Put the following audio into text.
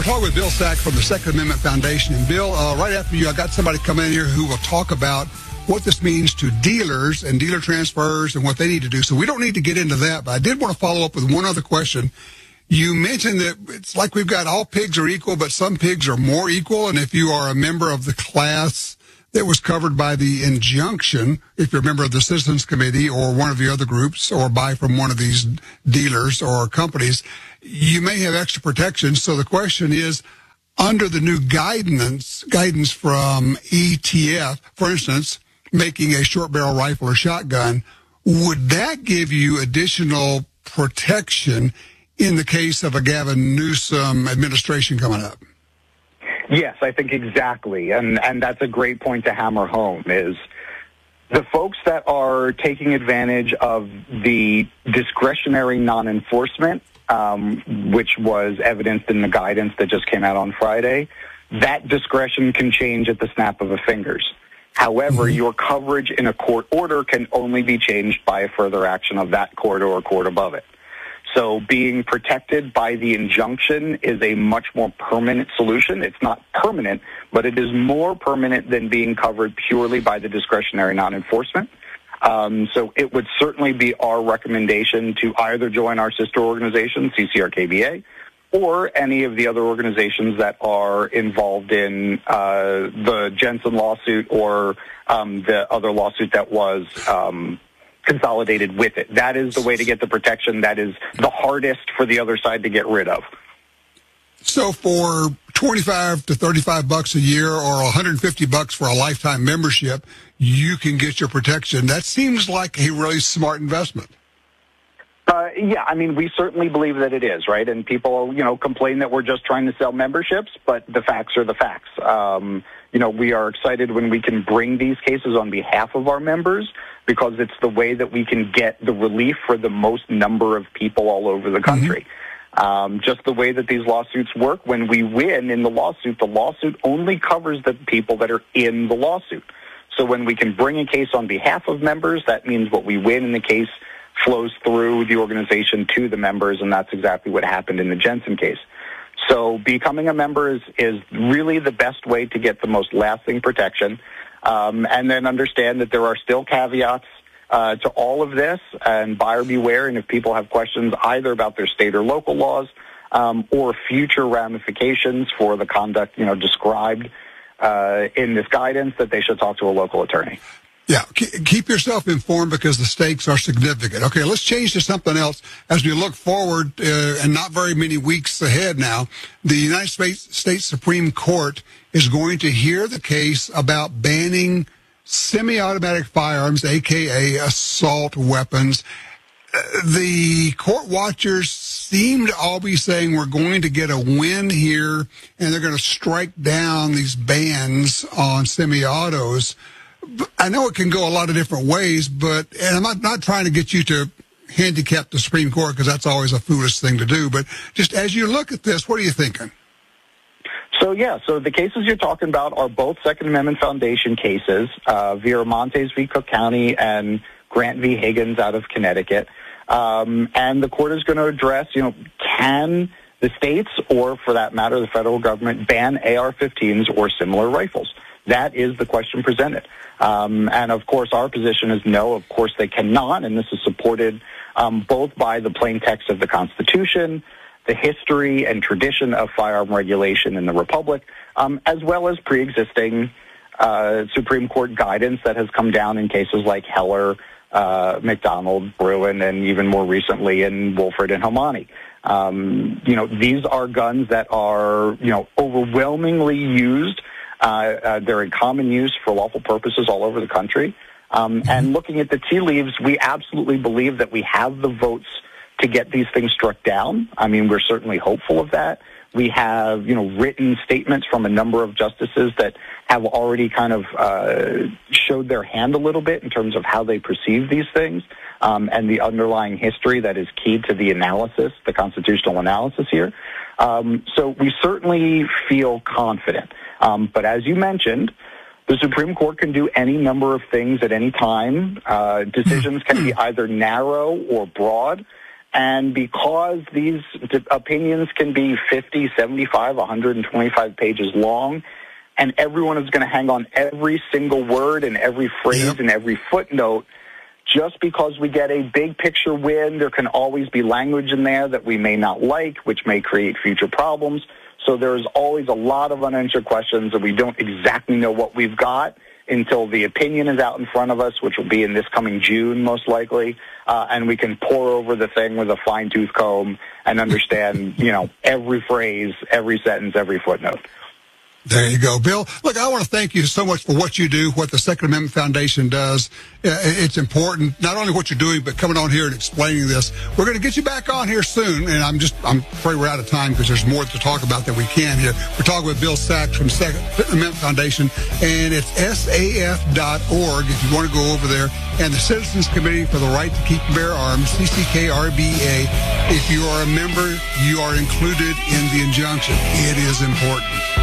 talking with Bill Sack from the Second Amendment Foundation. And Bill, right after you, I got somebody come in here who will talk about what this means to dealers and dealer transfers and what they need to do. So we don't need to get into that, but I did want to follow up with one other question. You mentioned that it's like we've got all pigs are equal, but some pigs are more equal. And if you are a member of the class that was covered by the injunction, if you're a member of the Citizens Committee or one of the other groups, or buy from one of these dealers or companies, you may have extra protection. So the question is, under the new guidance from ETF, for instance, making a short barrel rifle or shotgun, would that give you additional protection in the case of a Gavin Newsom administration coming up? Yes, I think exactly. And that's a great point to hammer home, is the folks that are taking advantage of the discretionary non-enforcement, which was evidenced in the guidance that just came out on Friday, that discretion can change at the snap of a fingers. However, your coverage in a court order can only be changed by a further action of that court or a court above it. So being protected by the injunction is a much more permanent solution. It's not permanent, but it is more permanent than being covered purely by the discretionary non-enforcement. So it would certainly be our recommendation to either join our sister organization, CCRKBA, or any of the other organizations that are involved in the Jensen lawsuit or the other lawsuit that was consolidated with it. That is the way to get the protection that is the hardest for the other side to get rid of. So for $25 to $35 a year or $150 for a lifetime membership, you can get your protection. That seems like a really smart investment. Yeah, I mean, we certainly believe that it is, right? And people, complain that we're just trying to sell memberships, but the facts are the facts. We are excited when we can bring these cases on behalf of our members, because it's the way that we can get the relief for the most number of people all over the country. Just the way that these lawsuits work, when we win in the lawsuit only covers the people that are in the lawsuit. So when we can bring a case on behalf of members, that means what we win in the case flows through the organization to the members, and that's exactly what happened in the Jensen case. So becoming a member is really the best way to get the most lasting protection, and then understand that there are still caveats to all of this, and buyer beware. And if people have questions either about their state or local laws or future ramifications for the conduct described in this guidance, that they should talk to a local attorney. Yeah, keep yourself informed because the stakes are significant. Okay, let's change to something else. As we look forward, and not very many weeks ahead now, the United States Supreme Court is going to hear the case about banning semi-automatic firearms, a.k.a. assault weapons. The court watchers seem to all be saying we're going to get a win here, and they're going to strike down these bans on semi-autos. I know it can go a lot of different ways, and I'm not trying to get you to handicap the Supreme Court, because that's always a foolish thing to do. But just as you look at this, what are you thinking? So the cases you're talking about are both Second Amendment Foundation cases, Viramontes v. Cook County and Grant v. Higgins out of Connecticut. And the court is going to address, can the states, or for that matter, the federal government, ban AR-15s or similar rifles? That is the question presented. And, of course, our position is no, of course they cannot, and this is supported both by the plain text of the Constitution, the history and tradition of firearm regulation in the Republic, as well as pre-existing Supreme Court guidance that has come down in cases like Heller, McDonald, Bruin, and even more recently in Wolford and Homani. These are guns that are, overwhelmingly used. They're in common use for lawful purposes all over the country. And looking at the tea leaves, we absolutely believe that we have the votes to get these things struck down. I mean, we're certainly hopeful of that. We have, written statements from a number of justices that have already kind of showed their hand a little bit in terms of how they perceive these things, and the underlying history that is key to the analysis, the constitutional analysis here. So we certainly feel confident. But as you mentioned, the Supreme Court can do any number of things at any time. Decisions can be either narrow or broad. And because these opinions can be 50, 75, 125 pages long, and everyone is going to hang on every single word and every phrase and every footnote, just because we get a big picture win, there can always be language in there that we may not like, which may create future problems. So there's always a lot of unanswered questions, and we don't exactly know what we've got until the opinion is out in front of us, which will be in this coming June, most likely, and we can pore over the thing with a fine-tooth comb and understand, every phrase, every sentence, every footnote. There you go, Bill. Look, I want to thank you so much for what you do, what the Second Amendment Foundation does. It's important, not only what you're doing, but coming on here and explaining this. We're going to get you back on here soon, and I'm afraid we're out of time because there's more to talk about than we can here. We're talking with Bill Sachs from Second Amendment Foundation, and it's SAF.org if you want to go over there, and the Citizens Committee for the Right to Keep and Bear Arms, CCKRBA. If you are a member, you are included in the injunction. It is important.